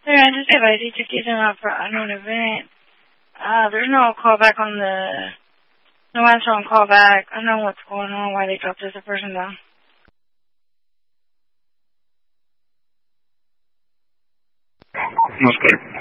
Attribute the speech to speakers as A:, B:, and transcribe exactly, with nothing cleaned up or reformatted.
A: Hey, I just have I D fifty-seven out for unknown event. Uh, there's no callback on the, no answer on callback. I don't know what's going on, why they dropped this person down.
B: That's clear.